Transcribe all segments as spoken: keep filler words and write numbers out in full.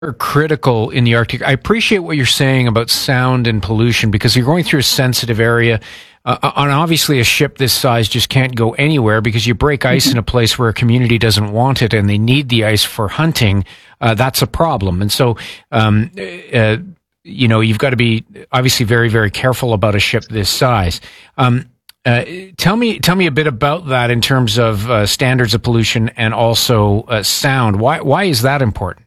Are critical in the Arctic. I appreciate what you're saying about sound and pollution because you're going through a sensitive area. Uh, and obviously, a ship this size just can't go anywhere because you break ice mm-hmm. in a place where a community doesn't want it and they need the ice for hunting. Uh, that's a problem. And so, um, uh, you know, you've got to be obviously very, very careful about a ship this size. Um, uh, tell me, tell me a bit about that in terms of uh, standards of pollution and also uh, sound. Why, why is that important?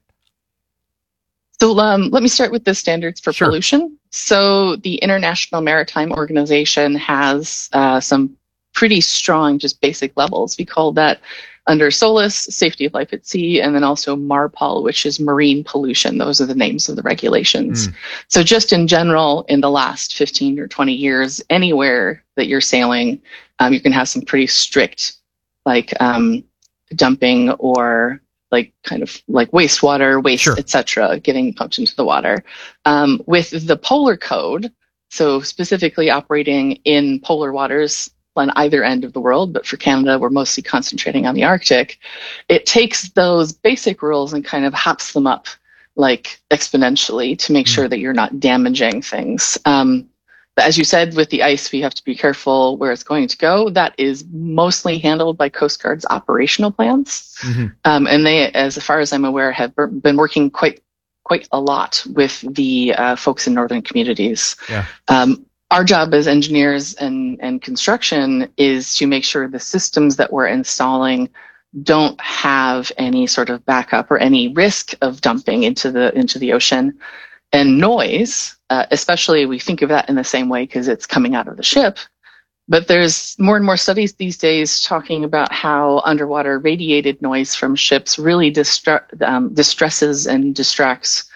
So um, let me start with the standards for Sure. pollution. So the International Maritime Organization has uh, some pretty strong, just basic levels. We call that under SOLAS, Safety of Life at Sea, and then also MARPOL, which is marine pollution. Those are the names of the regulations. Mm. So just in general, in the last fifteen or twenty years, anywhere that you're sailing, um, you can have some pretty strict, like um, dumping or like kind of like wastewater, waste, sure. et cetera, getting pumped into the water. Um, with the polar code, so specifically operating in polar waters on either end of the world, but for Canada, we're mostly concentrating on the Arctic. It takes those basic rules and kind of hops them up like exponentially to make mm. sure that you're not damaging things. Um, But as you said, with the ice, we have to be careful where it's going to go. That is mostly handled by Coast Guard's operational plans. Mm-hmm. Um, and they, as far as I'm aware, have been working quite quite a lot with the uh, folks in northern communities. Yeah. Um, our job as engineers and, and construction is to make sure the systems that we're installing don't have any sort of backup or any risk of dumping into the into the ocean. And noise, uh, especially we think of that in the same way because it's coming out of the ship. But there's more and more studies these days talking about how underwater radiated noise from ships really distra- um, distresses and distracts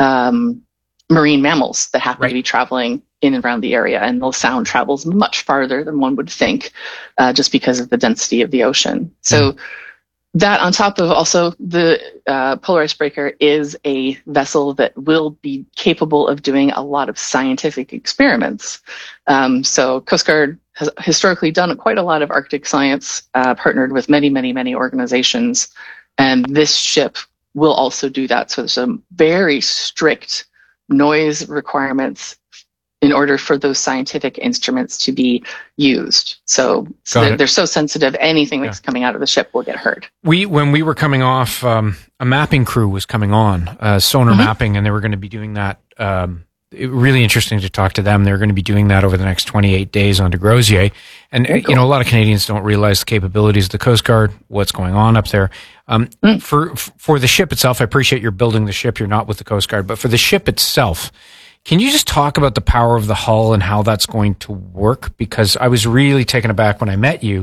um, marine mammals that happen right. to be traveling in and around the area. And the sound travels much farther than one would think uh, just because of the density of the ocean. So mm. that on top of also the uh, polar icebreaker is a vessel that will be capable of doing a lot of scientific experiments. Um, so Coast Guard has historically done quite a lot of Arctic science, uh, partnered with many, many, many organizations. And this ship will also do that. So there's some very strict noise requirements in order for those scientific instruments to be used. So, so they're, they're so sensitive, anything that's yeah. coming out of the ship will get heard. We, when we were coming off, um, a mapping crew was coming on, uh, sonar mm-hmm. mapping, and they were going to be doing that. Um, it, really interesting to talk to them. They're going to be doing that over the next twenty-eight days on de Grozier. And, cool. you know, a lot of Canadians don't realize the capabilities of the Coast Guard, what's going on up there. Um, mm. for, for the ship itself, I appreciate you're building the ship. You're not with the Coast Guard, but for the ship itself, can you just talk about the power of the hull and how that's going to work? Because I was really taken aback when I met you.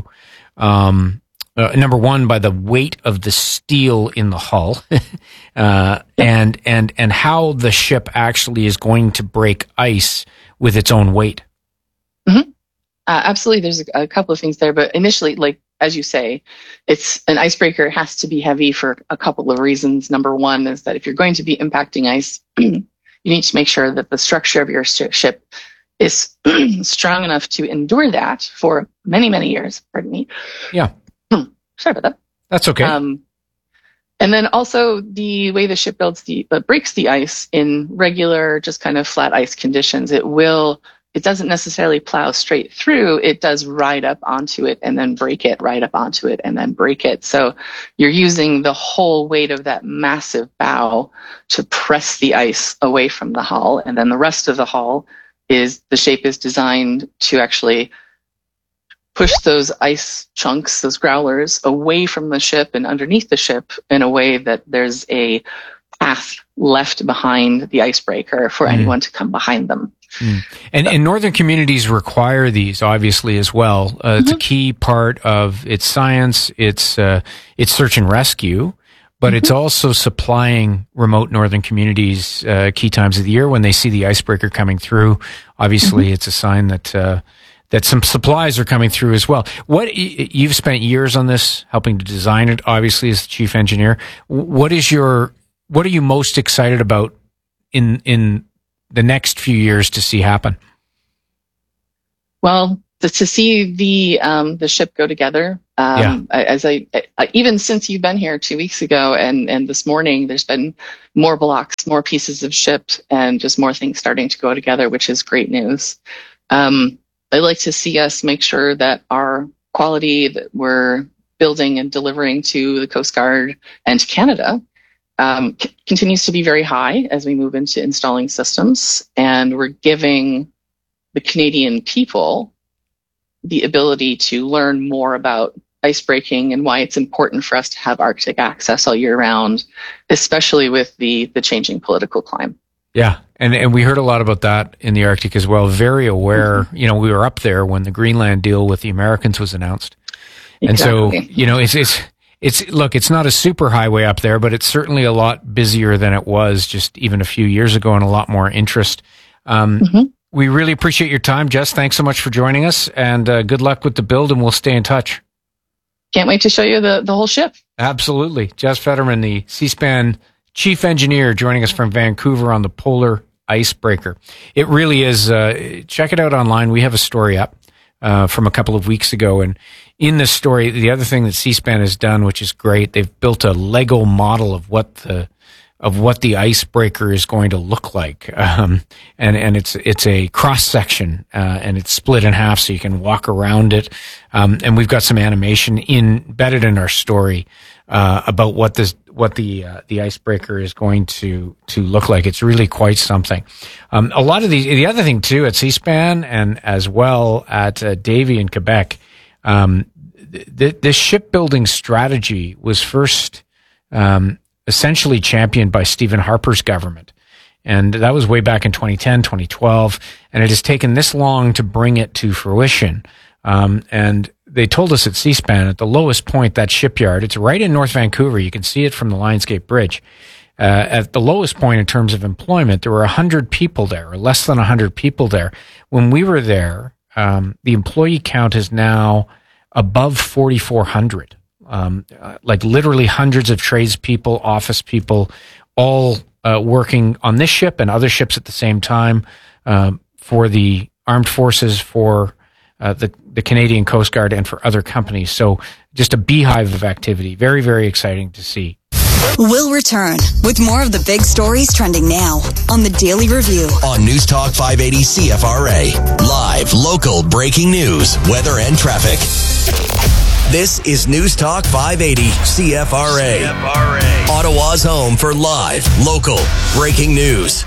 Um, uh, number one, by the weight of the steel in the hull, uh, and and and how the ship actually is going to break ice with its own weight. Mm-hmm. Uh, absolutely, there's a, a couple of things there, but initially, like as you say, it's an icebreaker has to be heavy for a couple of reasons. Number one is that if you're going to be impacting ice, you need to make sure that the structure of your ship is strong enough to endure that for many, many years. Pardon me. Yeah. Sorry about that. That's okay. Um, and then also the way the ship builds the uh, breaks the ice in regular, just kind of flat ice conditions, it will, it doesn't necessarily plow straight through. It does ride up onto it and then break it, ride up onto it and then break it. So you're using the whole weight of that massive bow to press the ice away from the hull. And then the rest of the hull is, the shape is designed to actually push those ice chunks, those growlers, away from the ship and underneath the ship in a way that there's a path left behind the icebreaker for mm. anyone to come behind them. Mm. And, so, and northern communities require these, obviously, as well. Uh, mm-hmm. It's a key part of its science, its, uh, its search and rescue, but mm-hmm. it's also supplying remote northern communities uh, key times of the year when they see the icebreaker coming through. Obviously, mm-hmm. it's a sign that uh, that some supplies are coming through as well. What you've spent years on this, helping to design it, obviously, as the chief engineer. What is your what are you most excited about in in the next few years to see happen? Well, to, to see the um, the ship go together Um, yeah. As I, I, even since you've been here two weeks ago and, and this morning, there's been more blocks, more pieces of shipped, and just more things starting to go together, which is great news. Um, I'd like to see us make sure that our quality that we're building and delivering to the Coast Guard and to Canada um, c- continues to be very high as we move into installing systems, and we're giving the Canadian people the ability to learn more about ice breaking and why it's important for us to have Arctic access all year round, especially with the the changing political climate. Yeah, and and we heard a lot about that in the Arctic as well. Very aware, mm-hmm. you know, we were up there when the Greenland deal with the Americans was announced, exactly. And so you know, it's it's it's look, it's not a super highway up there, but it's certainly a lot busier than it was just even a few years ago, and a lot more interest. Um, mm-hmm. We really appreciate your time, Jess. Thanks so much for joining us, and uh, good luck with the build, and we'll stay in touch. Can't wait to show you the, the whole ship. Absolutely. Jess Fetterman, the C-SPAN chief engineer, joining us from Vancouver on the Polar Icebreaker. It really is. Uh, check it out online. We have a story up uh, from a couple of weeks ago. And in this story, the other thing that C-SPAN has done, which is great, they've built a Lego model of what the of what the icebreaker is going to look like. Um, and, and it's, it's a cross section, uh, and it's split in half so you can walk around it. Um, and we've got some animation in, embedded in our story, uh, about what this, what the, uh, the icebreaker is going to, to look like. It's really quite something. Um, a lot of the, the other thing too at C-SPAN and as well at uh, Davie in Quebec, um, th- this shipbuilding strategy was first, um, essentially championed by Stephen Harper's government. And that was way back in twenty ten, twenty twelve. And it has taken this long to bring it to fruition. Um, and they told us at C-SPAN at the lowest point, that shipyard, it's right in North Vancouver. You can see it from the Lionsgate Bridge. Uh, at the lowest point in terms of employment, there were one hundred people there, or less than one hundred people there. When we were there, um, the employee count is now above forty-four hundred. Um, uh, like literally hundreds of tradespeople, office people, all uh, working on this ship and other ships at the same time, um, for the armed forces, for uh, the the Canadian Coast Guard, and for other companies. So just a beehive of activity. Very, very exciting to see. We'll return with more of the big stories trending now on the Daily Review on News Talk five eighty C F R A. Live, local, breaking news, weather, and traffic. This is News Talk five eighty C F R A. C F R A. Ottawa's home for live, local, breaking news.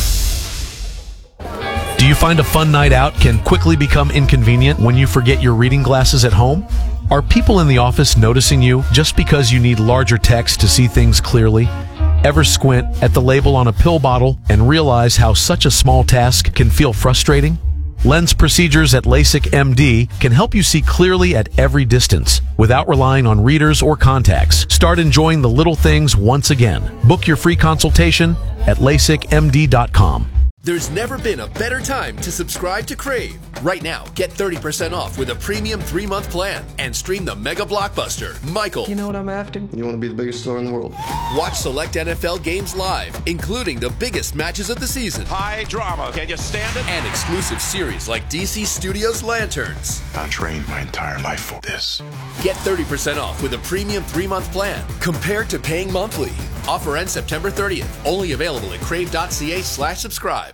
Do you find a fun night out can quickly become inconvenient when you forget your reading glasses at home? Are people in the office noticing you just because you need larger text to see things clearly? Ever squint at the label on a pill bottle and realize how such a small task can feel frustrating? Lens procedures at LASIK M D can help you see clearly at every distance without relying on readers or contacts. Start enjoying the little things once again. Book your free consultation at LASIK M D dot com. There's never been a better time to subscribe to Crave. Right now, get thirty percent off with a premium three-month plan and stream the mega blockbuster, Michael. You know what I'm after? You want to be the biggest star in the world. Watch select N F L games live, including the biggest matches of the season. High drama, can you stand it? And exclusive series like D C Studios' Lanterns. I trained my entire life for this. Get thirty percent off with a premium three-month plan compared to paying monthly. Offer ends September thirtieth. Only available at crave.ca slash subscribe.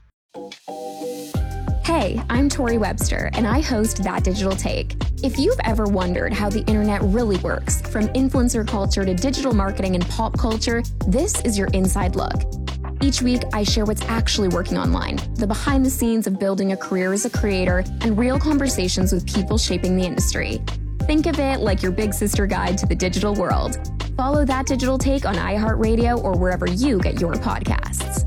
Hey, I'm Tori Webster, and I host That Digital Take. If you've ever wondered how the internet really works, from influencer culture to digital marketing and pop culture, this is your inside look. Each week, I share what's actually working online, the behind the scenes of building a career as a creator, and real conversations with people shaping the industry. Think of it like your big sister guide to the digital world. Follow That Digital Take on iHeartRadio or wherever you get your podcasts.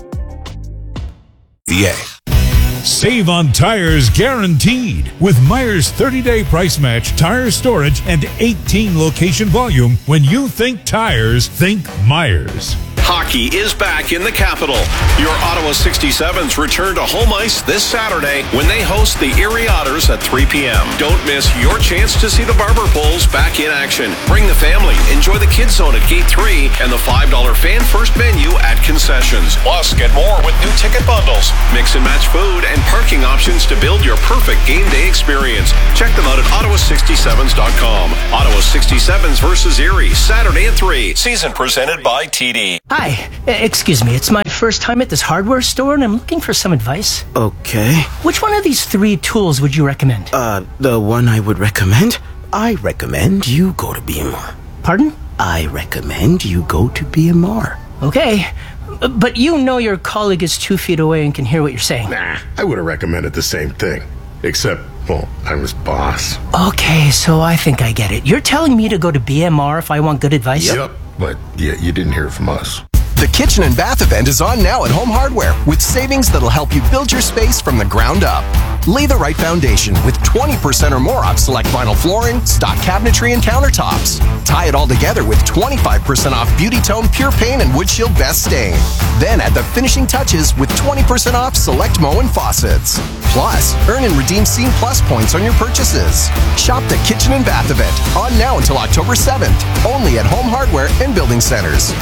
Yeah. Save on tires guaranteed with Myers thirty-day price match, tire storage, and eighteen location volume. When you think tires, think Myers. Hockey is back in the capital. Your Ottawa sixty-sevens return to home ice this Saturday when they host the Erie Otters at three p.m. Don't miss your chance to see the Barber Poles back in action. Bring the family, enjoy the Kids Zone at Gate three and the five dollar Fan First menu at concessions. Plus, get more with new ticket bundles, mix and match food, and parking options to build your perfect game day experience. Check them out at ottawa sixty-sevens dot com. Ottawa sixty-sevens versus Erie, Saturday at three. Season presented by T D. Hi, excuse me, it's my first time at this hardware store and I'm looking for some advice. Okay. Which one of these three tools would you recommend? Uh, the one I would recommend? I recommend you go to B M R. Pardon? I recommend you go to B M R. Okay, but you know your colleague is two feet away and can hear what you're saying. Nah, I would have recommended the same thing. Except, well, I'm his boss. Okay, so I think I get it. You're telling me to go to B M R if I want good advice? Yep, but yeah, you didn't hear it from us. The Kitchen and Bath event is on now at Home Hardware with savings that'll help you build your space from the ground up. Lay the right foundation with twenty percent or more off select vinyl flooring, stock cabinetry, and countertops. Tie it all together with twenty-five percent off Beauty Tone Pure Paint and Wood Shield Best Stain. Then add the finishing touches with twenty percent off select Moen faucets. Plus, earn and redeem Scene Plus points on your purchases. Shop the Kitchen and Bath event on now until October seventh, only at Home Hardware and Building Centers.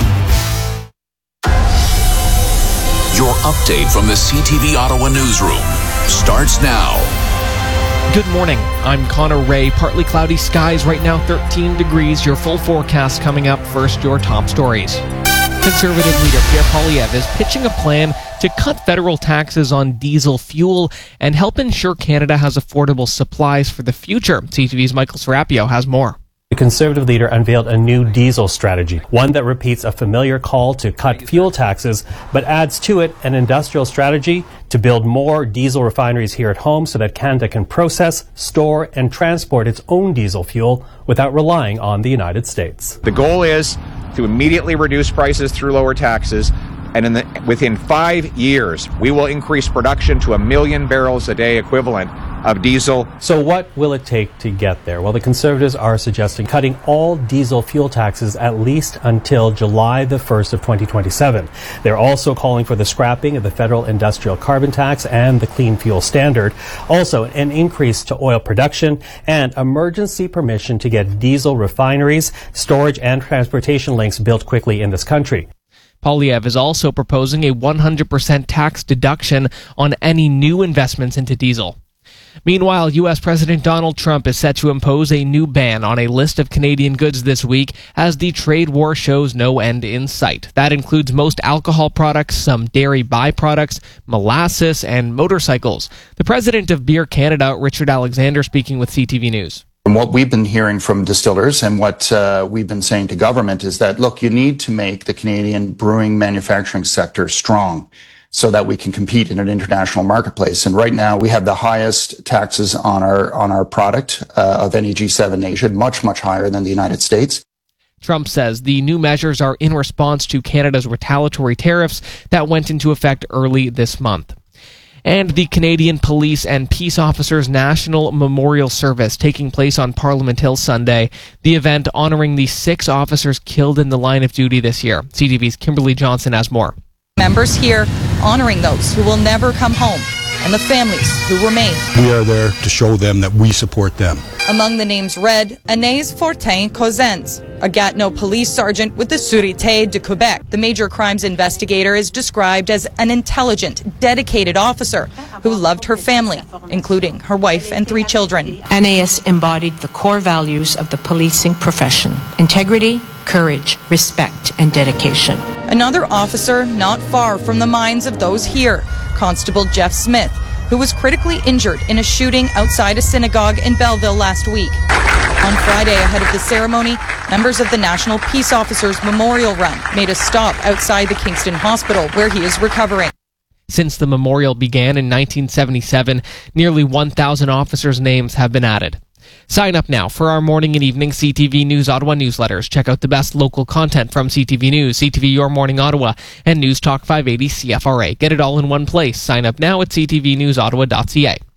Your update from the C T V Ottawa newsroom starts now. Good morning. I'm Connor Ray. Partly cloudy skies right now, thirteen degrees. Your full forecast coming up. First, your top stories. Conservative leader Pierre Poilievre is pitching a plan to cut federal taxes on diesel fuel and help ensure Canada has affordable supplies for the future. C T V's Michael Serapio has more. The Conservative leader unveiled a new diesel strategy, one that repeats a familiar call to cut fuel taxes, but adds to it an industrial strategy to build more diesel refineries here at home so that Canada can process, store, and transport its own diesel fuel without relying on the United States. The goal is to immediately reduce prices through lower taxes, and in the, within five years, we will increase production to a million barrels a day equivalent of diesel. So what will it take to get there? Well, the Conservatives are suggesting cutting all diesel fuel taxes at least until July the first of twenty twenty-seven. They're also calling for the scrapping of the federal industrial carbon tax and the clean fuel standard. Also, an increase to oil production and emergency permission to get diesel refineries, storage, and transportation links built quickly in this country. Poilievre is also proposing a one hundred percent tax deduction on any new investments into diesel. Meanwhile, U S President Donald Trump is set to impose a new ban on a list of Canadian goods this week as the trade war shows no end in sight. That includes most alcohol products, some dairy byproducts, molasses, and motorcycles. The president of Beer Canada, Richard Alexander, speaking with C T V News. And what we've been hearing from distillers and what uh, we've been saying to government is that, look, you need to make the Canadian brewing manufacturing sector strong so that we can compete in an international marketplace. And right now we have the highest taxes on our on our product uh, of any G seven nation, much, much higher than the United States. Trump says the new measures are in response to Canada's retaliatory tariffs that went into effect early this month. And the Canadian Police and Peace Officers National Memorial Service taking place on Parliament Hill Sunday. The event honoring the six officers killed in the line of duty this year. C T V's Kimberly Johnson has more. Members here honoring those who will never come home and the families who remain. We are there to show them that we support them. Among the names read, Anais Fortin-Cozens, a Gatineau police sergeant with the Sûreté de Quebec. The major crimes investigator is described as an intelligent, dedicated officer who loved her family, including her wife and three children. Anais embodied the core values of the policing profession: integrity, courage, respect, and dedication. Another officer not far from the minds of those here, Constable Jeff Smith, who was critically injured in a shooting outside a synagogue in Belleville last week. On Friday, ahead of the ceremony, members of the National Peace Officers Memorial Run made a stop outside the Kingston Hospital, where he is recovering. Since the memorial began in nineteen seventy-seven, nearly one thousand officers' names have been added. Sign up now for our morning and evening C T V News Ottawa newsletters. Check out the best local content from C T V News, C T V Your Morning Ottawa, and News Talk five eighty C F R A. Get it all in one place. Sign up now at c t v news ottawa dot c a.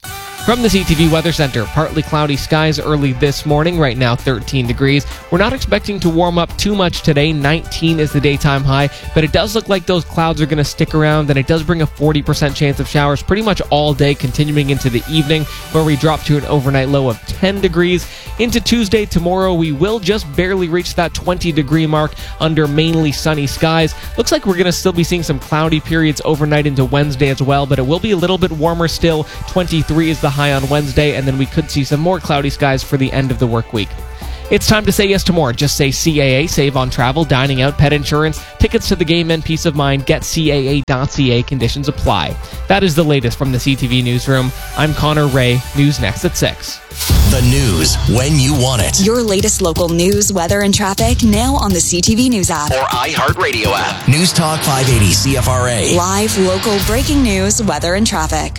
From the C T V Weather Center, partly cloudy skies early this morning, right now thirteen degrees. We're not expecting to warm up too much today. nineteen is the daytime high, but it does look like those clouds are going to stick around, and it does bring a forty percent chance of showers pretty much all day, continuing into the evening, where we drop to an overnight low of ten degrees. Into Tuesday, tomorrow, we will just barely reach that twenty degree mark under mainly sunny skies. Looks like we're going to still be seeing some cloudy periods overnight into Wednesday as well, but it will be a little bit warmer still. twenty-three is the high on Wednesday, and then we could see some more cloudy skies for the end of the work week. It's time to say yes to more. Just say C A A, save on travel, dining out, pet insurance, tickets to the game, and peace of mind. Get C A A dot C A. Conditions apply. That is the latest from the C T V Newsroom. I'm Connor Ray. News next at six. The news when you want it. Your latest local news, weather, and traffic now on the C T V News app. Or iHeartRadio app. News Talk five eighty C F R A. Live, local, breaking news, weather, and traffic.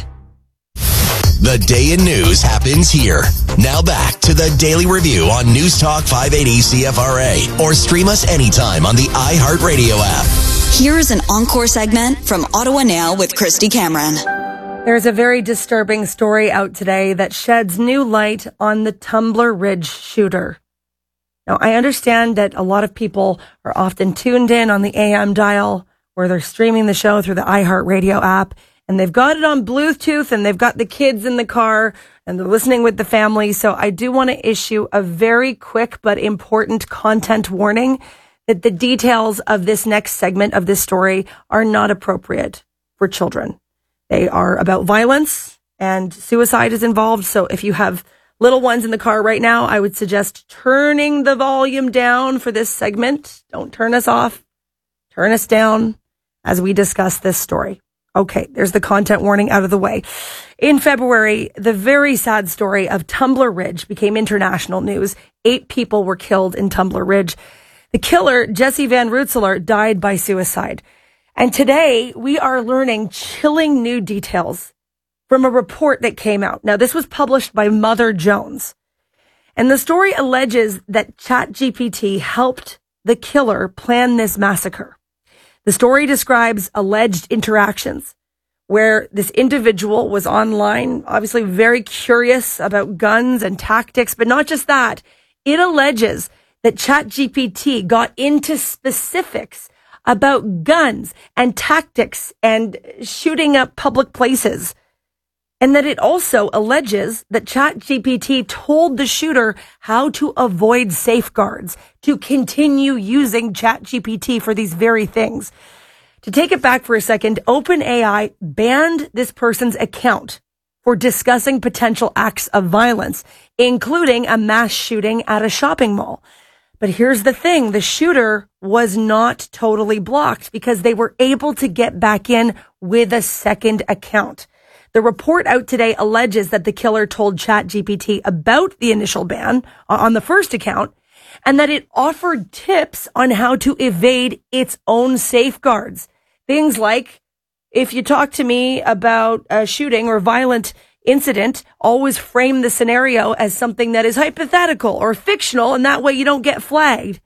The day in news happens here. Now back to the Daily Review on News Talk five eighty C F R A. Or stream us anytime on the iHeartRadio app. Here's an encore segment from Ottawa Now with Christy Cameron. There's a very disturbing story out today that sheds new light on the Tumbler Ridge shooter. Now, I understand that a lot of people are often tuned in on the A M dial where they're streaming the show through the iHeartRadio app, and they've got it on Bluetooth, and they've got the kids in the car, and they're listening with the family. So I do want to issue a very quick but important content warning that the details of this next segment of this story are not appropriate for children. They are about violence, and suicide is involved. So if you have little ones in the car right now, I would suggest turning the volume down for this segment. Don't turn us off. Turn us down as we discuss this story. Okay, there's the content warning out of the way. In February, the very sad story of Tumbler Ridge became international news. Eight people were killed in Tumbler Ridge. The killer, Jesse Van Rootselaar, died by suicide. And today, we are learning chilling new details from a report that came out. Now, this was published by Mother Jones. And the story alleges that ChatGPT helped the killer plan this massacre. The story describes alleged interactions where this individual was online, obviously very curious about guns and tactics, but not just that. It alleges that ChatGPT got into specifics about guns and tactics and shooting up public places. And that it also alleges that ChatGPT told the shooter how to avoid safeguards, to continue using ChatGPT for these very things. To take it back for a second, OpenAI banned this person's account for discussing potential acts of violence, including a mass shooting at a shopping mall. But here's the thing, the shooter was not totally blocked because they were able to get back in with a second account. The report out today alleges that the killer told ChatGPT about the initial ban on the first account and that it offered tips on how to evade its own safeguards. Things like, if you talk to me about a shooting or violent incident, always frame the scenario as something that is hypothetical or fictional, and that way you don't get flagged.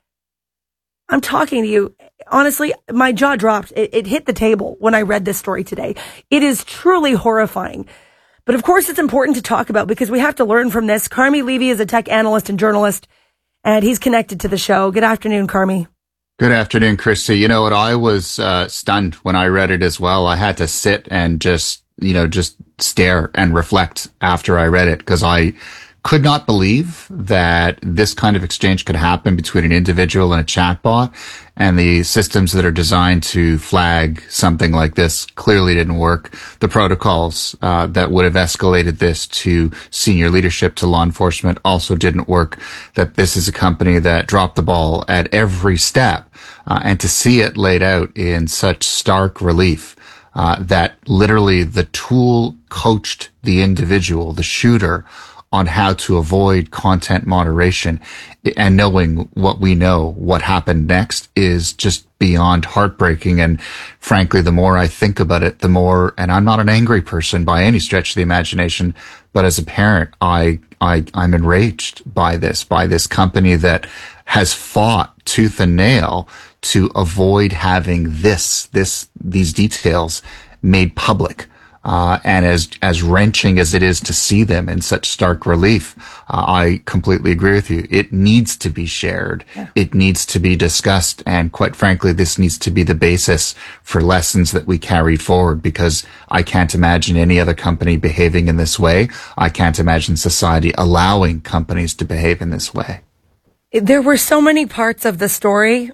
I'm talking to you. Honestly, my jaw dropped. It, it hit the table when I read this story today. It is truly horrifying. But of course, it's important to talk about because we have to learn from this. Carmi Levy is a tech analyst and journalist, and he's connected to the show. Good afternoon, Carmi. Good afternoon, Christy. You know what? I was uh, stunned when I read it as well. I had to sit and just, you know, just stare and reflect after I read it because I could not believe that this kind of exchange could happen between an individual and a chatbot, and the systems that are designed to flag something like this clearly didn't work. The protocols uh, that would have escalated this to senior leadership, to law enforcement, also didn't work. That this is a company that dropped the ball at every step, uh, and to see it laid out in such stark relief, uh, that literally the tool coached the individual, the shooter, on how to avoid content moderation, and knowing what we know, what happened next, is just beyond heartbreaking. And frankly, the more I think about it, the more, and I'm not an angry person by any stretch of the imagination, but as a parent, I, I, I'm enraged by this, by this company that has fought tooth and nail to avoid having this, this, these details made public. Uh, and as, as wrenching as it is to see them in such stark relief, uh, I completely agree with you. It needs to be shared. Yeah. It needs to be discussed. And quite frankly, this needs to be the basis for lessons that we carry forward, because I can't imagine any other company behaving in this way. I can't imagine society allowing companies to behave in this way. There were so many parts of the story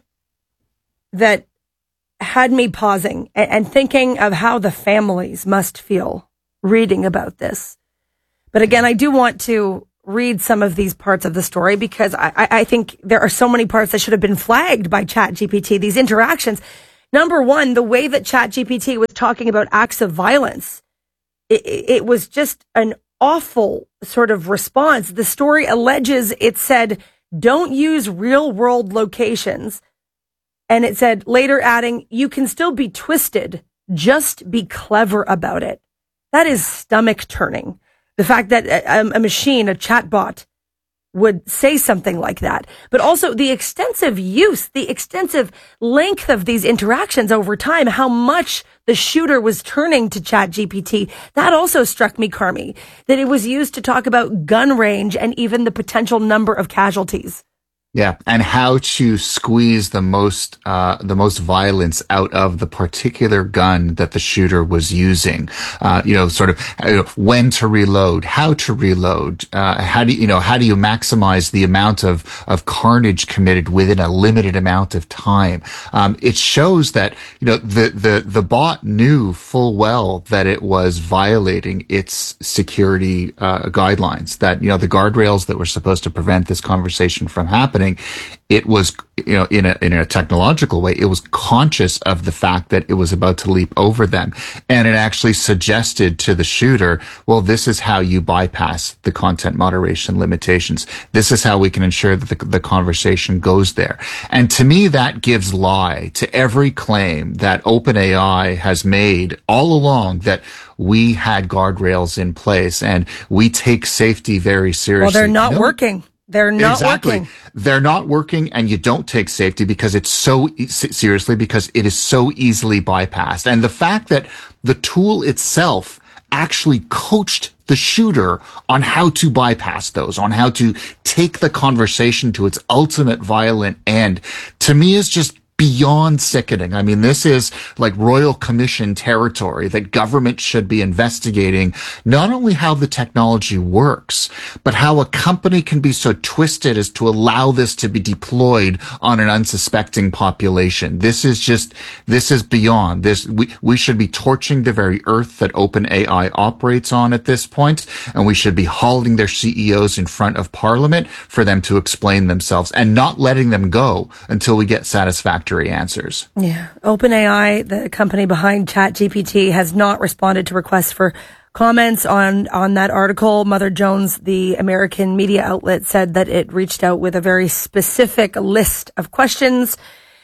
that had me pausing and thinking of how the families must feel reading about this. But again, I do want to read some of these parts of the story, because I, I think there are so many parts that should have been flagged by ChatGPT, these interactions. Number one, the way that ChatGPT was talking about acts of violence, it, it was just an awful sort of response. The story alleges, it said, don't use real world locations. And it said later adding, you can still be twisted. Just be clever about it. That is stomach turning. The fact that a, a machine, a chatbot, would say something like that. But also the extensive use, the extensive length of these interactions over time, how much the shooter was turning to ChatGPT. That also struck me, Carmi, that it was used to talk about gun range and even the potential number of casualties. Yeah, and how to squeeze the most uh the most violence out of the particular gun that the shooter was using. Uh, you know, sort of uh, when to reload, how to reload, uh, how do you, you know how do you maximize the amount of of carnage committed within a limited amount of time? Um, it shows that you know the the the bot knew full well that it was violating its security uh, guidelines. That you know the guardrails that were supposed to prevent this conversation from happening. It was, you know, in a, in a technological way, it was conscious of the fact that it was about to leap over them. And it actually suggested to the shooter, well, this is how you bypass the content moderation limitations. This is how we can ensure that the, the conversation goes there. And to me, that gives lie to every claim that OpenAI has made all along, that we had guardrails in place and we take safety very seriously. Well, they're not no. working. They're not exactly. working. They're not working, and you don't take safety because it's so seriously, because it is so easily bypassed. And the fact that the tool itself actually coached the shooter on how to bypass those, on how to take the conversation to its ultimate violent end, to me is just beyond sickening. I mean, this is like Royal Commission territory, that government should be investigating not only how the technology works, but how a company can be so twisted as to allow this to be deployed on an unsuspecting population. This is just, this is beyond this. We, we should be torching the very earth that OpenAI operates on at this point, and we should be hauling their C E Os in front of Parliament for them to explain themselves and not letting them go until we get satisfactory answers. Yeah. OpenAI, the company behind ChatGPT, has not responded to requests for comments on, on that article. Mother Jones, the American media outlet, said that it reached out with a very specific list of questions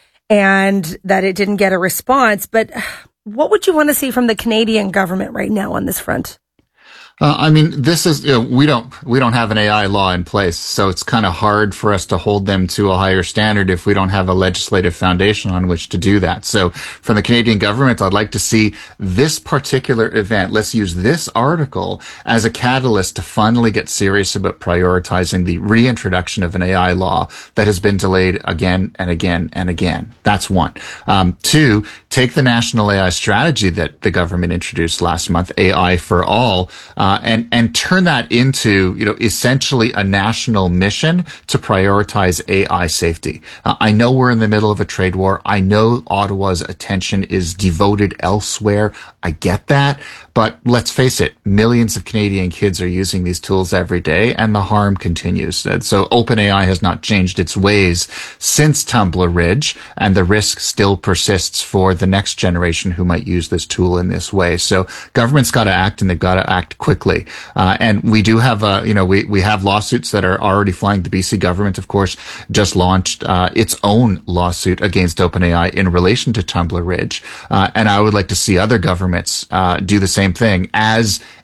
and that it didn't get a response. But what would you want to see from the Canadian government right now on this front? Uh, I mean, this is, you know, we don't, we don't have an A I law in place, so it's kind of hard for us to hold them to a higher standard if we don't have a legislative foundation on which to do that. So from the Canadian government, I'd like to see this particular event, let's use this article as a catalyst to finally get serious about prioritizing the reintroduction of an A I law that has been delayed again and again and again. That's one. Um, two, take the national A I strategy that the government introduced last month, A I for All, uh, and, and turn that into, you know, essentially a national mission to prioritize A I safety. Uh, I know we're in the middle of a trade war. I know Ottawa's attention is devoted elsewhere. I get that. But let's face it, millions of Canadian kids are using these tools every day, and the harm continues. So OpenAI has not changed its ways since Tumbler Ridge, and the risk still persists for the next generation who might use this tool in this way. So government's got to act, and they've got to act quickly. Uh, and we do have, uh, you know, we, we have lawsuits that are already flying. The B C government, of course, just launched uh, its own lawsuit against OpenAI in relation to Tumbler Ridge. Uh, and I would like to see other governments uh, do the same thing as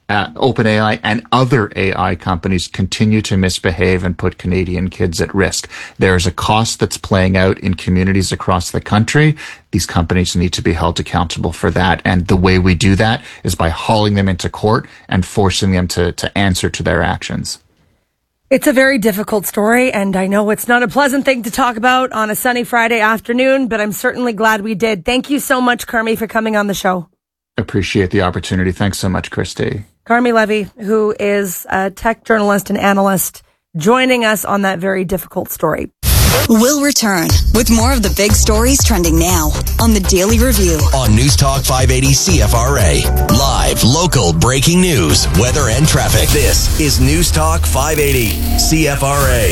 uh, OpenAI and other A I companies continue to misbehave and put Canadian kids at risk. There is a cost that's playing out in communities across the country. These companies need to be held accountable for that. And the way we do that is by hauling them into court and forcing them to, to answer to their actions. It's a very difficult story, and I know it's not a pleasant thing to talk about on a sunny Friday afternoon, but I'm certainly glad we did. Thank you so much, Carmi, for coming on the show. Appreciate the opportunity. Thanks so much, Christy. Carmi Levy, who is a tech journalist and analyst, joining us on that very difficult story. We'll return with more of the big stories trending now on the Daily Review. On News Talk five eighty C F R A. Live, local, breaking news, weather and traffic. This is News Talk five eighty C F R A.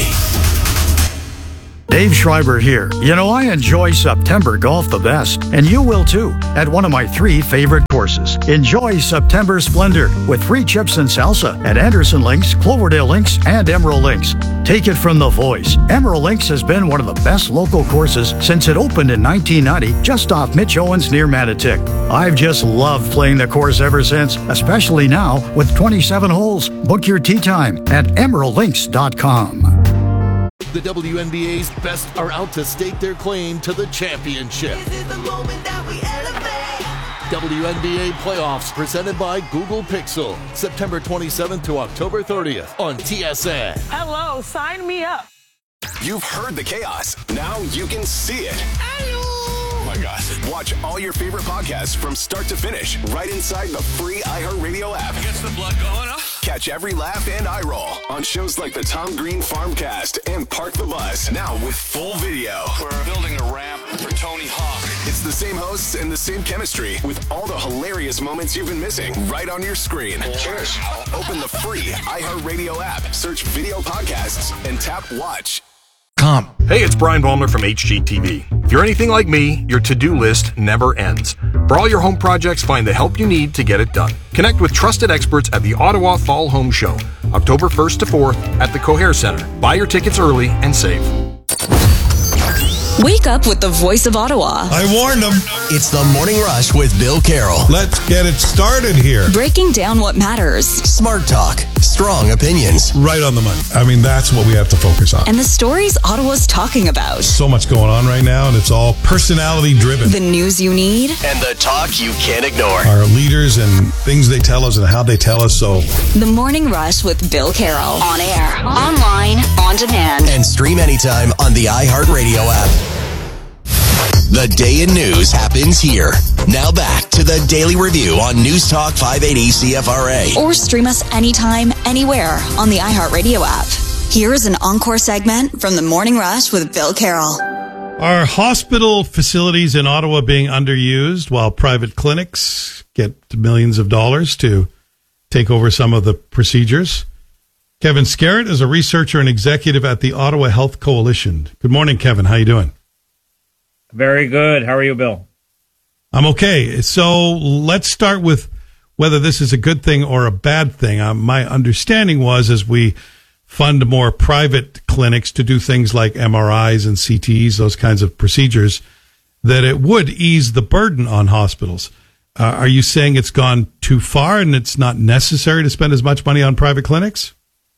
Dave Schreiber here. You know, I enjoy September golf the best, and you will too, at one of my three favorite courses. Enjoy September splendor with free chips and salsa at Anderson Links, Cloverdale Links, and Emerald Links. Take it from the voice. Emerald Links has been one of the best local courses since it opened in nineteen ninety, just off Mitch Owens near Manotick. I've just loved playing the course ever since, especially now with twenty-seven holes. Book your tee time at emerald links dot com. The W N B A's best are out to stake their claim to the championship. This is the moment that we elevate. W N B A playoffs presented by Google Pixel. September twenty-seventh to October thirtieth on T S N. Hello, sign me up. You've heard the chaos. Now you can see it. Hello. Oh my gosh. Watch all your favorite podcasts from start to finish right inside the free iHeartRadio app. Gets the blood going, huh? Catch every laugh and eye roll on shows like the Tom Green Farmcast and Park the Bus. Now with full video. We're building a ramp for Tony Hawk. It's the same hosts and the same chemistry with all the hilarious moments you've been missing right on your screen. Cheers. Open the free iHeartRadio app, search video podcasts, and tap watch. Com. Hey, it's Brian Baumler from H G T V. If you're anything like me, your to-do list never ends. For all your home projects, find the help you need to get it done. Connect with trusted experts at the Ottawa Fall Home Show, October first to fourth at the Coher Center. Buy your tickets early and save. Wake up with the voice of Ottawa. I warned them. It's the Morning Rush with Bill Carroll. Let's get it started here. Breaking down what matters. Smart talk, strong opinions. Right on the money. I mean, that's what we have to focus on. And the stories Ottawa's talking about. So much going on right now, and it's all personality driven. The news you need. And the talk you can't ignore. Our leaders and things they tell us and how they tell us so. The Morning Rush with Bill Carroll. On air, online, on demand. And stream anytime on the iHeartRadio app. The day in news happens here. Now back to the Daily Review on News Talk five eighty C F R A. Or stream us anytime, anywhere on the iHeartRadio app. Here's an encore segment from the Morning Rush with Bill Carroll. Are hospital facilities in Ottawa being underused while private clinics get millions of dollars to take over some of the procedures? Kevin Scarrett is a researcher and executive at the Ottawa Health Coalition. Good morning, Kevin. How you doing? Very good. How are you, Bill? I'm okay. So let's start with whether this is a good thing or a bad thing. Um, my understanding was as we fund more private clinics to do things like M R Is and C Ts, those kinds of procedures, that it would ease the burden on hospitals. Uh, are you saying it's gone too far and it's not necessary to spend as much money on private clinics?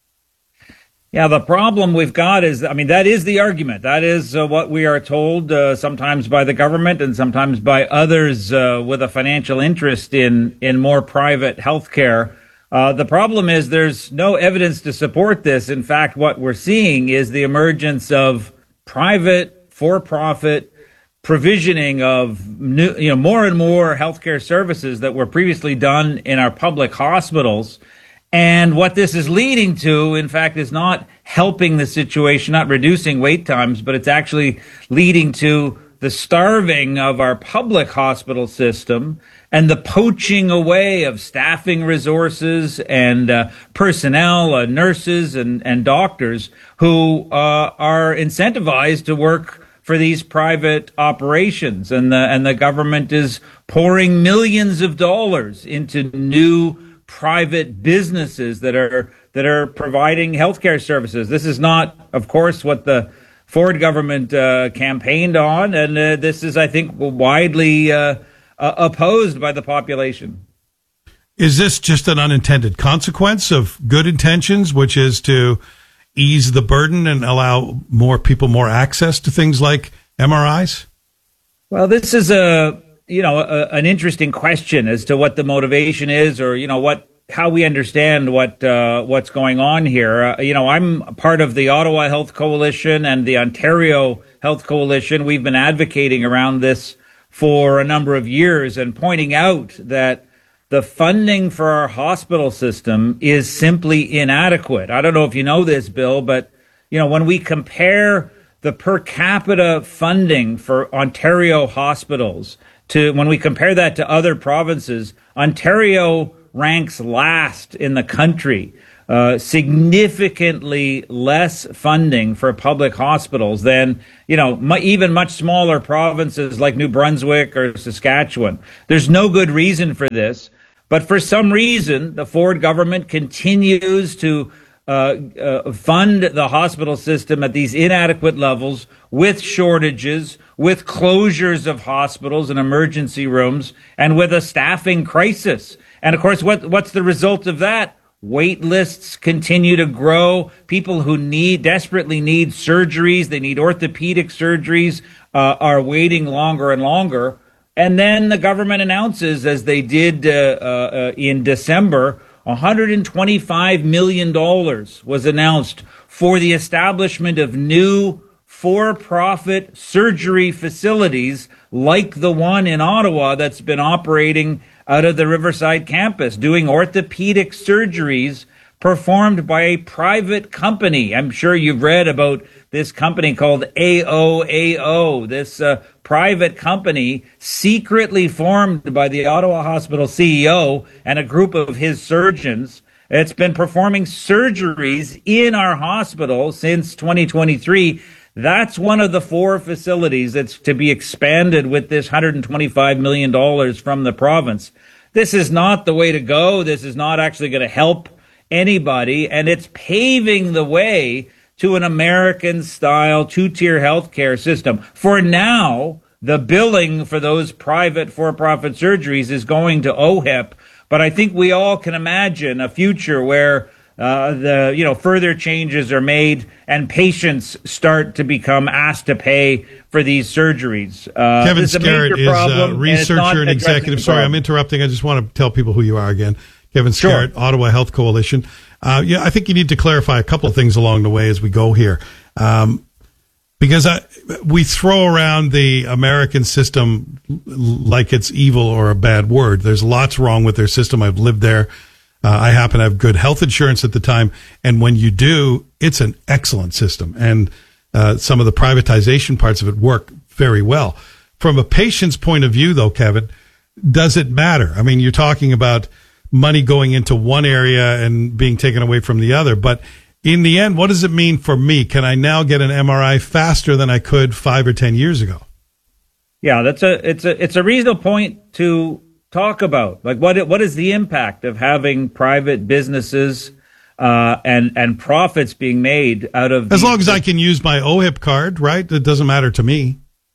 Yeah, the problem we've got is, I mean, that is the argument. That is uh, what we are told uh, sometimes by the government and sometimes by others uh, with a financial interest in, in more private healthcare. Uh, the problem is there's no evidence to support this. In fact, what we're seeing is the emergence of private, for-profit provisioning of new, you know, more and more healthcare services that were previously done in our public hospitals. And what this is leading to, in fact, is not helping the situation, not reducing wait times, but it's actually leading to the starving of our public hospital system and the poaching away of staffing resources and uh, personnel, uh, nurses and, and doctors who uh, are incentivized to work for these private operations. And the, and the government is pouring millions of dollars into new private businesses that are that are providing healthcare services. This is not, of course, what the Ford government uh, campaigned on, and uh, this is, I think, widely uh, uh, opposed by the population. Is this just an unintended consequence of good intentions, which is to ease the burden and allow more people more access to things like M R Is? Well, this is a, you know, a, an interesting question as to what the motivation is, or, you know, what, how we understand what, uh, what's going on here. Uh, you know, I'm part of the Ottawa Health Coalition and the Ontario Health Coalition. We've been advocating around this for a number of years and pointing out that the funding for our hospital system is simply inadequate. I don't know if you know this, Bill, but, you know, when we compare the per capita funding for Ontario hospitals to, when we compare that to other provinces, Ontario ranks last in the country. Uh, significantly less funding for public hospitals than, you know, mu- even much smaller provinces like New Brunswick or Saskatchewan. There's no good reason for this. But for some reason, the Ford government continues to uh, uh, fund the hospital system at these inadequate levels, with shortages, with closures of hospitals and emergency rooms, and with a staffing crisis. And of course, what, what's the result of that? Wait lists continue to grow. People who need, desperately need surgeries, they need orthopedic surgeries, uh, are waiting longer and longer. And then the government announces, as they did uh, uh, in December, one hundred twenty-five million dollars was announced for the establishment of new for-profit surgery facilities like the one in Ottawa that's been operating out of the Riverside campus, doing orthopedic surgeries performed by a private company. I'm sure you've read about this company called A O A O, this uh, private company secretly formed by the Ottawa Hospital C E O and a group of his surgeons. It's been performing surgeries in our hospital since twenty twenty-three. That's one of the four facilities that's to be expanded with this one hundred twenty-five million dollars from the province. This is not the way to go. This is not actually going to help anybody, and it's paving the way to an American-style two-tier healthcare system. For now, the billing for those private for-profit surgeries is going to O H I P, but I think we all can imagine a future where uh, the you know further changes are made and patients start to become asked to pay for these surgeries. Uh, Kevin this is a Scarrett major is problem, a and it's not researcher and addressing executive. the Sorry, problem. I'm interrupting. I just want to tell people who you are again. Kevin Scarrett, Sure. Ottawa Health Coalition. Uh, yeah, I think you need to clarify a couple of things along the way as we go here. Um, because I, we throw around the American system like it's evil or a bad word. There's lots wrong with their system. I've lived there. Uh, I happen to have good health insurance at the time. And when you do, it's an excellent system. And uh, some of the privatization parts of it work very well. From a patient's point of view, though, Kevin, does it matter? I mean, you're talking about money going into one area and being taken away from the other. But in the end, what does it mean for me? Can I now get an M R I faster than I could five or ten years ago? Yeah, that's a it's a it's a reasonable point to talk about. Like, what what is the impact of having private businesses uh, and and profits being made out of As these, long as I can use my O H I P card, right? It doesn't matter to me.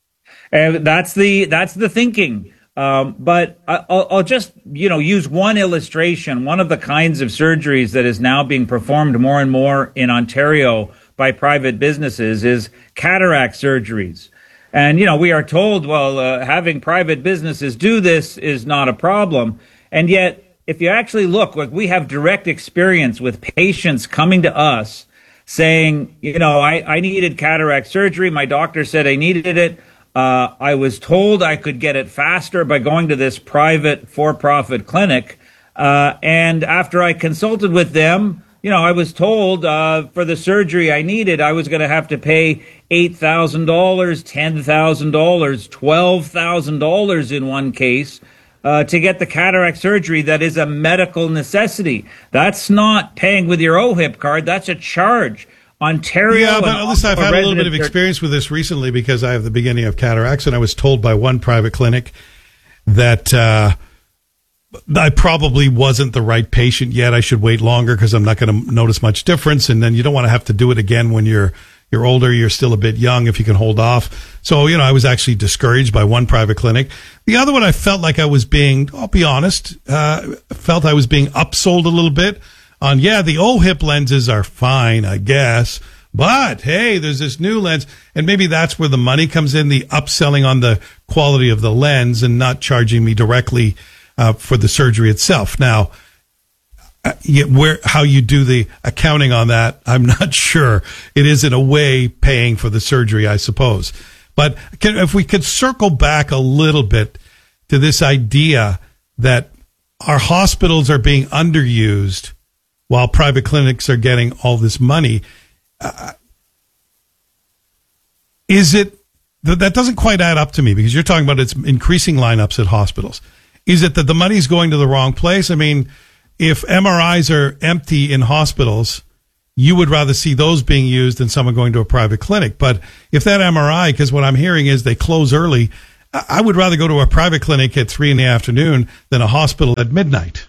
And that's the that's the thinking. Um, but I, I'll, I'll just, you know, use one illustration. One of the kinds of surgeries that is now being performed more and more in Ontario by private businesses is cataract surgeries. And, you know, we are told, well, uh, having private businesses do this is not a problem. And yet, if you actually look, like, we have direct experience with patients coming to us saying, you know, I, I needed cataract surgery. My doctor said I needed it. Uh, I was told I could get it faster by going to this private for-profit clinic. Uh, and after I consulted with them, you know, I was told uh, for the surgery I needed, I was going to have to pay eight thousand dollars, ten thousand dollars, twelve thousand dollars in one case uh, to get the cataract surgery that is a medical necessity. That's not paying with your O H I P card. That's a charge. Ontario. Yeah, but listen, I've had a little bit of residents are- experience with this recently because I have the beginning of cataracts, and I was told by one private clinic that uh, I probably wasn't the right patient yet. I should wait longer because I'm not going to notice much difference, and then you don't want to have to do it again when you're you're older, you're still a bit young if you can hold off. So, you know, I was actually discouraged by one private clinic. The other one, I felt like I was being, I'll be honest, uh, felt I was being upsold a little bit on, yeah, the O H I P lenses are fine, I guess. But, hey, there's this new lens. And maybe that's where the money comes in, the upselling on the quality of the lens and not charging me directly uh, for the surgery itself. Now, uh, where how you do the accounting on that, I'm not sure. It is, in a way, paying for the surgery, I suppose. But can, if we could circle back a little bit to this idea that our hospitals are being underused while private clinics are getting all this money, Uh, is it that that doesn't quite add up to me, because you're talking about it's increasing lineups at hospitals. Is it that the money's going to the wrong place? I mean, if M R Is are empty in hospitals, you would rather see those being used than someone going to a private clinic. But if that M R I, because what I'm hearing is they close early, I would rather go to a private clinic at three in the afternoon than a hospital at midnight.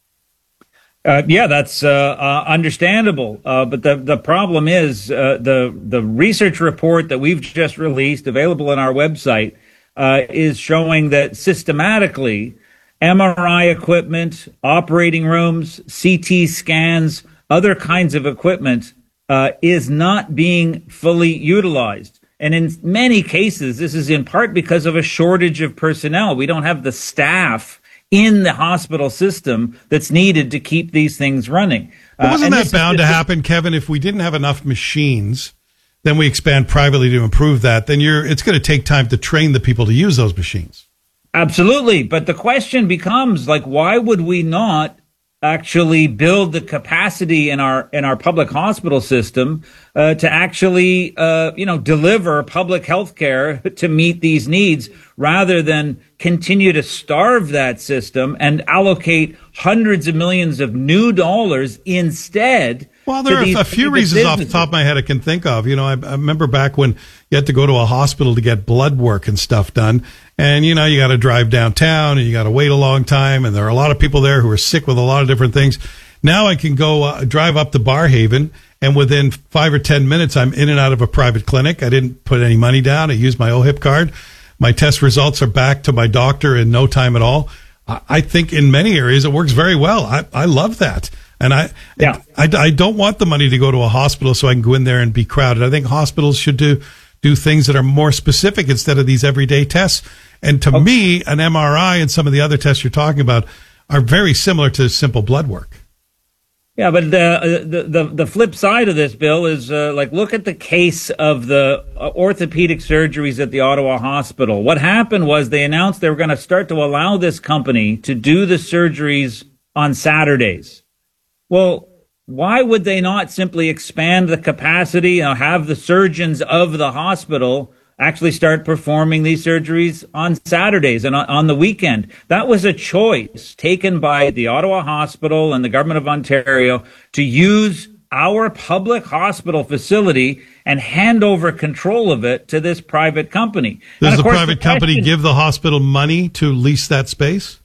Uh, yeah, that's uh, uh, understandable. Uh, but the the problem is uh, the the research report that we've just released, available on our website, uh, is showing that systematically M R I equipment, operating rooms, C T scans, other kinds of equipment uh, is not being fully utilized. And in many cases, this is in part because of a shortage of personnel. We don't have the staff in the hospital system that's needed to keep these things running. But wasn't uh, that bound to happen, Kevin? If we didn't have enough machines, then we expand privately to improve that, then you're it's going to take time to train the people to use those machines. Absolutely. But the question becomes, like, why would we not actually build the capacity in our in our public hospital system uh, to actually, uh, you know, deliver public health care to meet these needs, rather than continue to starve that system and allocate hundreds of millions of new dollars instead? Well, there are a few reasons off the top of my head I can think of. You know, I, I remember back when you had to go to a hospital to get blood work and stuff done. And, you know, you got to drive downtown and you got to wait a long time. And there are a lot of people there who are sick with a lot of different things. Now I can go uh, drive up to Barhaven, and within five or ten minutes, I'm in and out of a private clinic. I didn't put any money down. I used my O H I P card. My test results are back to my doctor in no time at all. I, I think in many areas it works very well. I, I love that. And I, yeah. I, I don't want the money to go to a hospital so I can go in there and be crowded. I think hospitals should do, do things that are more specific instead of these everyday tests. And to okay. me, an M R I and some of the other tests you're talking about are very similar to simple blood work. Yeah, but the the the, the flip side of this, Bill, is uh, like, look at the case of the uh, orthopedic surgeries at the Ottawa Hospital. What happened was they announced they were going to start to allow this company to do the surgeries on Saturdays. Well, why would they not simply expand the capacity and have the surgeons of the hospital actually start performing these surgeries on Saturdays and on, on the weekend? That was a choice taken by the Ottawa Hospital and the Government of Ontario to use our public hospital facility and hand over control of it to this private company. Does the private company give the hospital money to lease that space?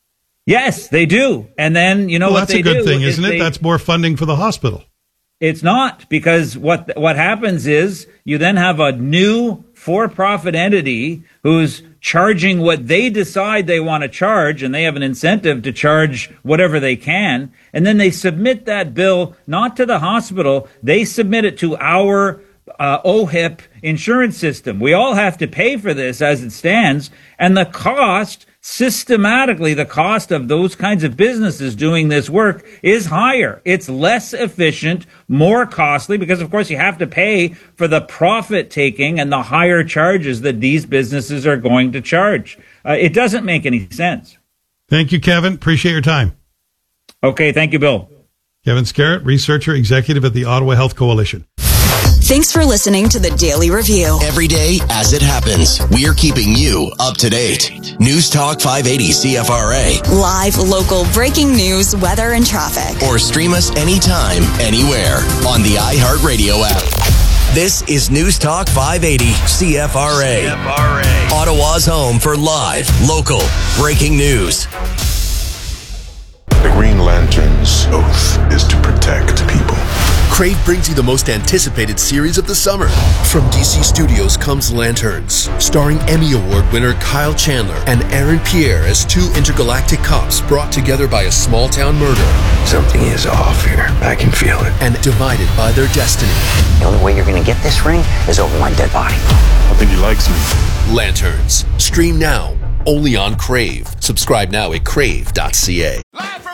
Yes, they do. And then, you know, well, what that's they a good do thing, is isn't it? they, that's more funding for the hospital. It's not, because what what happens is you then have a new for-profit entity who's charging what they decide they want to charge, and they have an incentive to charge whatever they can. And then they submit that bill not to the hospital, they submit it to our uh, O H I P insurance system. We all have to pay for this as it stands, and the cost, systematically, the cost of those kinds of businesses doing this work is higher. It's less efficient, more costly, because, of course, you have to pay for the profit taking and the higher charges that these businesses are going to charge. Uh, it doesn't make any sense. Thank you, Kevin. Appreciate your time. Okay. Thank you, Bill. Kevin Scarrett, researcher, executive at the Ottawa Health Coalition. Thanks for listening to the Daily Review. Every day as it happens, we're keeping you up to date. News Talk five eighty C F R A. Live, local, breaking news, weather, and traffic. Or stream us anytime, anywhere on the iHeartRadio app. This is News Talk five eighty C F R A. C F R A. Ottawa's home for live, local, breaking news. The Green Lantern's oath is to protect people. Crave brings you the most anticipated series of the summer. From D C Studios comes Lanterns, starring Emmy Award winner Kyle Chandler and Aaron Pierre as two intergalactic cops brought together by a small-town murder. Something is off here. I can feel it. And divided by their destiny. The only way you're going to get this ring is over my dead body. I think he likes me. Lanterns. Stream now. Only on Crave. Subscribe now at crave dot c a.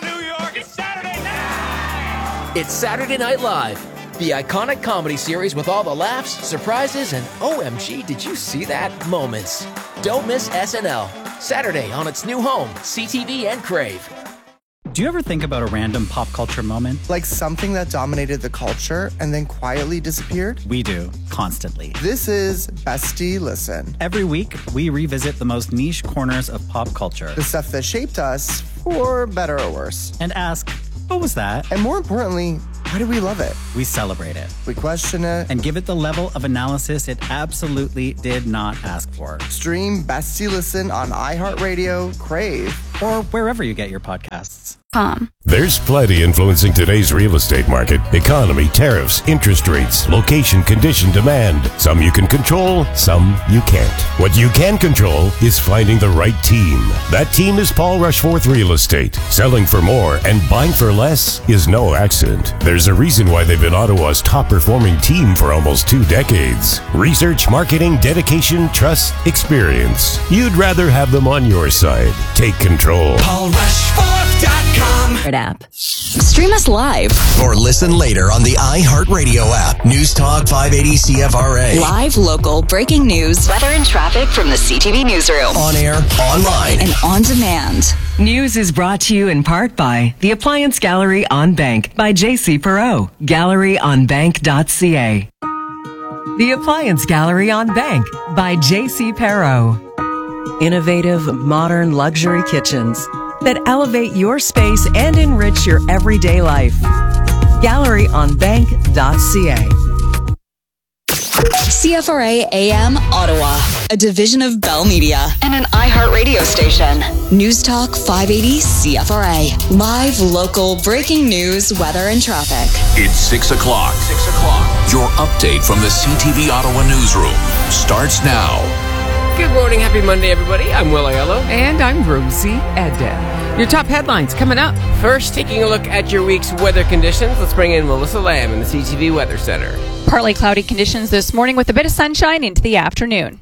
It's Saturday Night Live, the iconic comedy series with all the laughs, surprises, and O M G, did you see that moments. Don't miss S N L, Saturday on its new home, C T V and Crave. Do you ever think about a random pop culture moment? Like something that dominated the culture and then quietly disappeared? We do, constantly. This is Bestie Listen. Every week, we revisit the most niche corners of pop culture. The stuff that shaped us, for better or worse. And ask, what was that? And more importantly, why do we love it? We celebrate it. We question it. And give it the level of analysis it absolutely did not ask for. Stream Bestie Listen on iHeartRadio, Crave, or wherever you get your podcasts. Com. There's plenty influencing today's real estate market. Economy, tariffs, interest rates, location, condition, demand. Some you can control, some you can't. What you can control is finding the right team. That team is Paul Rushforth Real Estate. Selling for more and buying for less is no accident. There's a reason why they've been Ottawa's top performing team for almost two decades. Research, marketing, dedication, trust, experience. You'd rather have them on your side. Take control. Paul Rushforth dot com app. Stream us live or listen later on the iHeartRadio app. News Talk five eighty C F R A. Live, local, breaking news, weather and traffic from the C T V newsroom. On air, online, and on demand. News is brought to you in part by the Appliance Gallery on Bank by J C Perot. Gallery on bank dot c a. The Appliance Gallery on Bank by J C Perot. Innovative, modern luxury kitchens that elevate your space and enrich your everyday life. Gallery on bank dot c a. C F R A A M Ottawa, a division of Bell Media and an iHeartRadio station. News Talk five eighty C F R A. Live, local, breaking news, weather, and traffic. It's six o'clock. Six o'clock. Your update from the C T V Ottawa newsroom starts now. Good morning. Happy Monday, everybody. I'm Will Aiello. And I'm Rosie Edda. Your top headlines coming up. First, taking a look at your week's weather conditions. Let's bring in Melissa Lamb in the C T V Weather Center. Partly cloudy conditions this morning with a bit of sunshine into the afternoon.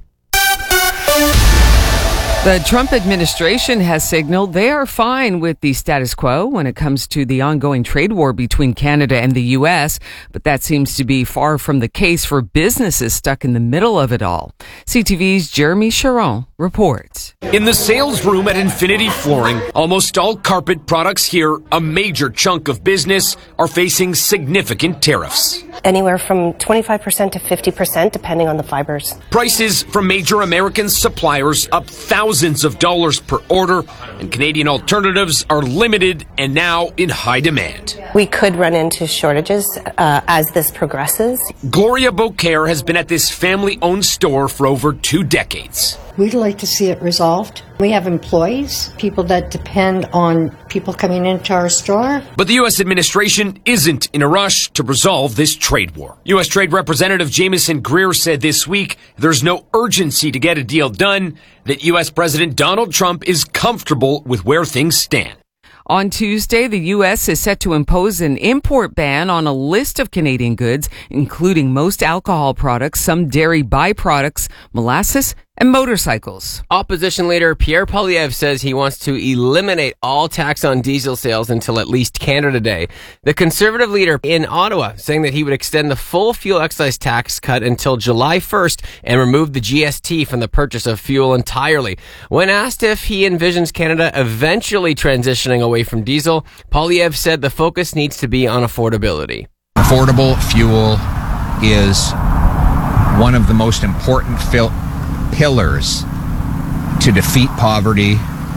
The Trump administration has signaled they are fine with the status quo when it comes to the ongoing trade war between Canada and the U S, but that seems to be far from the case for businesses stuck in the middle of it all. C T V's Jeremy Charon reports. In the sales room at Infinity Flooring, almost all carpet products here, a major chunk of business, are facing significant tariffs. Anywhere from twenty-five percent to fifty percent, depending on the fibers. Prices from major American suppliers up thousands of dollars per order, and Canadian alternatives are limited and now in high demand. We could run into shortages uh, as this progresses. Gloria Beaucaire has been at this family-owned store for over two decades. We'd like to see it resolved. We have employees, people that depend on people coming into our store. But the U S administration isn't in a rush to resolve this trade war. U S Trade Representative Jameson Greer said this week there's no urgency to get a deal done, that U S President Donald Trump is comfortable with where things stand. On Tuesday, the U S is set to impose an import ban on a list of Canadian goods, including most alcohol products, some dairy byproducts, molasses, and motorcycles. Opposition leader Pierre Poilievre says he wants to eliminate all tax on diesel sales until at least Canada Day. The Conservative leader in Ottawa saying that he would extend the full fuel excise tax cut until July first and remove the G S T from the purchase of fuel entirely. When asked if he envisions Canada eventually transitioning away from diesel, Poilievre said the focus needs to be on affordability. Affordable fuel is one of the most important fil- pillars to defeat poverty,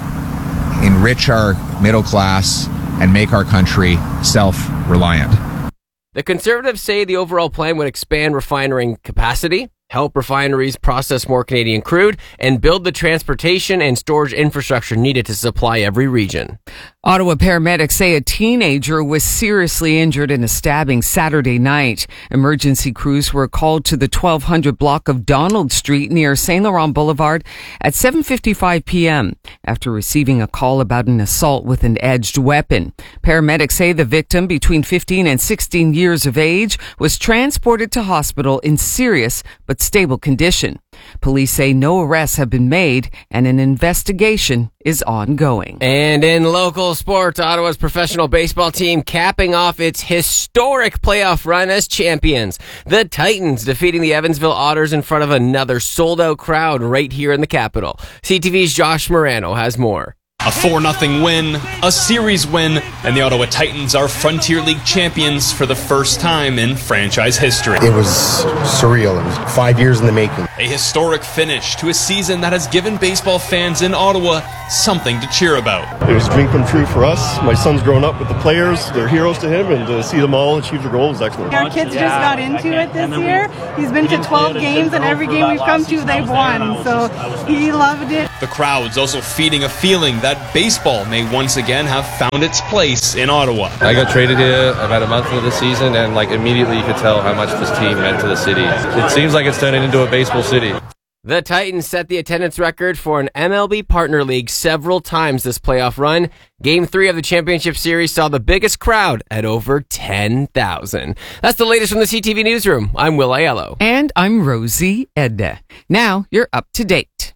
enrich our middle class, and make our country self-reliant. The Conservatives say the overall plan would expand refinery capacity, help refineries process more Canadian crude, and build the transportation and storage infrastructure needed to supply every region. Ottawa paramedics say a teenager was seriously injured in a stabbing Saturday night. Emergency crews were called to the twelve hundred block of Donald Street near Saint Laurent Boulevard at seven fifty-five p.m. after receiving a call about an assault with an edged weapon. Paramedics say the victim, between fifteen and sixteen years of age, was transported to hospital in serious but stable condition. Police say no arrests have been made and an investigation is ongoing. And in local sports, Ottawa's professional baseball team capping off its historic playoff run as champions. The Titans defeating the Evansville Otters in front of another sold-out crowd right here in the capital. C T V's Josh Morano has more. A four nothing win, a series win, and the Ottawa Titans are Frontier League champions for the first time in franchise history. It was surreal. It was five years in the making. A historic finish to a season that has given baseball fans in Ottawa something to cheer about. It was a dream come true for us. My son's grown up with the players. They're heroes to him, and to see them all achieve their goals is excellent. Our kids just got into it this year. He's been to twelve games, and every game we've come to, they've won. So he loved it. The crowd's also feeding a feeling that baseball may once again have found its place in Ottawa. I got traded here about a month into the season, and like immediately you could tell how much this team meant to the city. It seems like it's turning into a baseball city. The Titans set the attendance record for an M L B partner league several times this playoff run. Game three of the championship series saw the biggest crowd at over ten thousand. That's the latest from the C T V newsroom. I'm Will Aiello. And I'm Rosie Edna. Now you're up to date.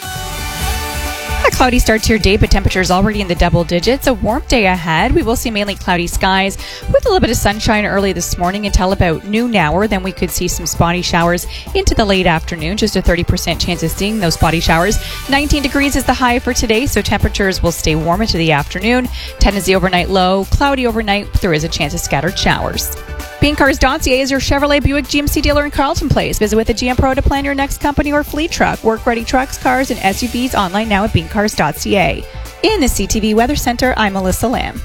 A cloudy start to your day, but temperatures already in the double digits. A warm day ahead. We will see mainly cloudy skies with a little bit of sunshine early this morning until about noon hour. Then we could see some spotty showers into the late afternoon. Just a thirty percent chance of seeing those spotty showers. nineteen degrees is the high for today, so temperatures will stay warm into the afternoon. ten is the overnight low. Cloudy overnight, but there is a chance of scattered showers. Bean Cars dot C A is your Chevrolet Buick G M C dealer in Carleton Place. Visit with a G M Pro to plan your next company or fleet truck. Work-ready trucks, cars, and S U Vs online now at Bean Cars dot C A. In the C T V Weather Center, I'm Melissa Lamb.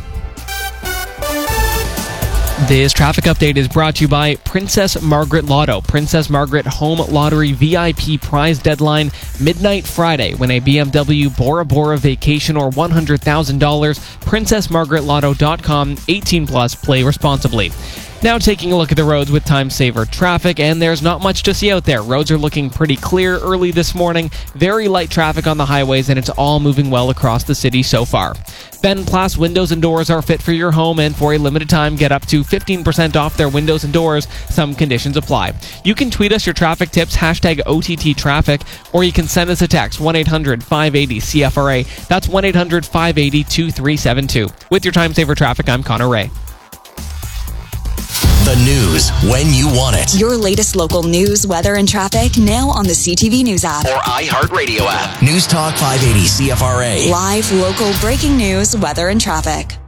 This traffic update is brought to you by Princess Margaret Lotto. Princess Margaret Home Lottery V I P prize deadline midnight Friday. Win a B M W Bora Bora vacation or one hundred thousand dollars. princess margaret lotto dot com. eighteen plus. Play responsibly. Now taking a look at the roads with time saver traffic, and there's not much to see out there. Roads are looking pretty clear early this morning. Very light traffic on the highways, and it's all moving well across the city so far. Ben Place windows and doors are fit for your home, and for a limited time, get up to fifteen percent off their windows and doors. Some conditions apply. You can tweet us your traffic tips, hashtag O T T traffic, or you can send us a text, one eight hundred five eight zero C F R A. That's one eight hundred five eight zero two three seven two. With your time saver traffic, I'm Connor Ray. The news when you want it. Your latest local news, weather, and traffic now on the C T V News app or iHeartRadio app. News Talk five eighty C F R A. Live, local, breaking news, weather, and traffic.